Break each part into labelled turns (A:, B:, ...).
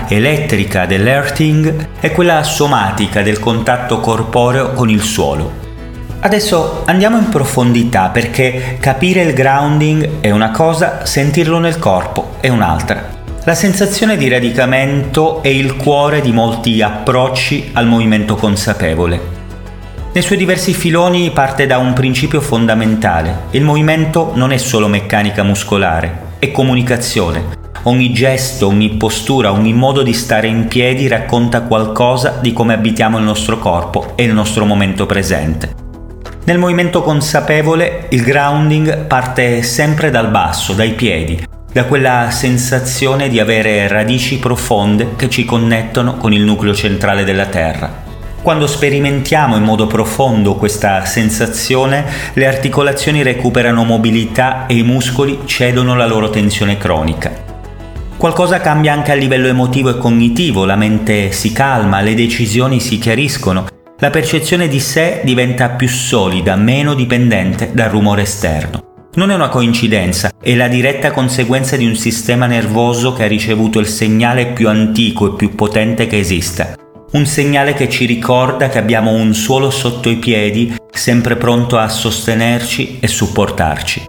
A: quella elettrica dell'earthing e quella somatica del contatto corporeo con il suolo. Adesso andiamo in profondità, perché capire il grounding è una cosa, sentirlo nel corpo è un'altra. La sensazione di radicamento è il cuore di molti approcci al movimento consapevole. Nei suoi diversi filoni parte da un principio fondamentale: il movimento non è solo meccanica muscolare, è comunicazione. Ogni gesto, ogni postura, ogni modo di stare in piedi racconta qualcosa di come abitiamo il nostro corpo e il nostro momento presente. Nel movimento consapevole il grounding parte sempre dal basso, dai piedi, da quella sensazione di avere radici profonde che ci connettono con il nucleo centrale della Terra. Quando sperimentiamo in modo profondo questa sensazione, le articolazioni recuperano mobilità e i muscoli cedono la loro tensione cronica. Qualcosa cambia anche a livello emotivo e cognitivo, la mente si calma, le decisioni si chiariscono, la percezione di sé diventa più solida, meno dipendente dal rumore esterno. Non è una coincidenza, è la diretta conseguenza di un sistema nervoso che ha ricevuto il segnale più antico e più potente che esista. Un segnale che ci ricorda che abbiamo un suolo sotto i piedi, sempre pronto a sostenerci e supportarci.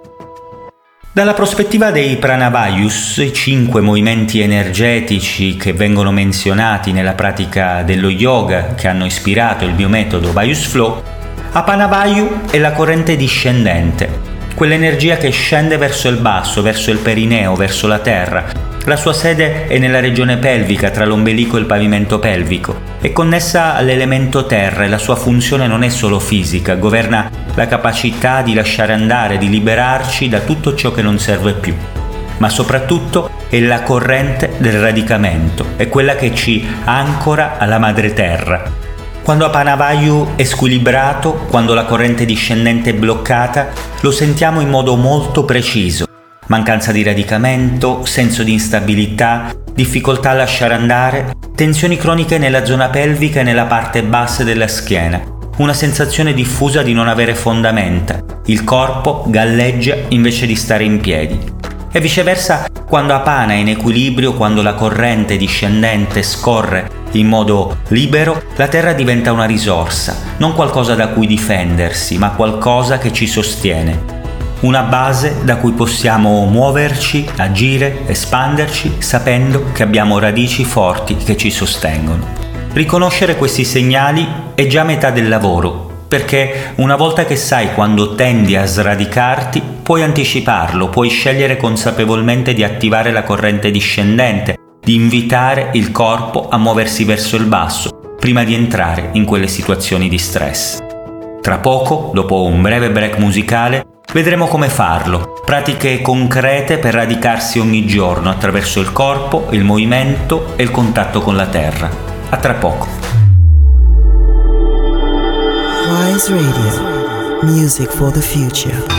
A: Dalla prospettiva dei Pranavayus, i 5 movimenti energetici che vengono menzionati nella pratica dello yoga che hanno ispirato il biometodo Vayus Flow, Apanavayu è la corrente discendente, quell'energia che scende verso il basso, verso il perineo, verso la terra. La sua sede è nella regione pelvica, tra l'ombelico e il pavimento pelvico. È connessa all'elemento terra e la sua funzione non è solo fisica, governa la capacità di lasciare andare, di liberarci da tutto ciò che non serve più. Ma soprattutto è la corrente del radicamento, è quella che ci ancora alla madre terra. Quando Apanavayu è squilibrato, quando la corrente discendente è bloccata, lo sentiamo in modo molto preciso. Mancanza di radicamento, senso di instabilità, difficoltà a lasciare andare, tensioni croniche nella zona pelvica e nella parte bassa della schiena, una sensazione diffusa di non avere fondamenta, il corpo galleggia invece di stare in piedi. E viceversa, quando Apana è in equilibrio, quando la corrente discendente scorre in modo libero, la terra diventa una risorsa, non qualcosa da cui difendersi, ma qualcosa che ci sostiene. Una base da cui possiamo muoverci, agire, espanderci, sapendo che abbiamo radici forti che ci sostengono. Riconoscere questi segnali è già metà del lavoro, perché una volta che sai quando tendi a sradicarti, puoi anticiparlo, puoi scegliere consapevolmente di attivare la corrente discendente, di invitare il corpo a muoversi verso il basso, prima di entrare in quelle situazioni di stress. Tra poco, dopo un breve break musicale, vedremo come farlo, pratiche concrete per radicarsi ogni giorno attraverso il corpo, il movimento e il contatto con la terra. A tra poco.
B: Wise Radio, music for the future.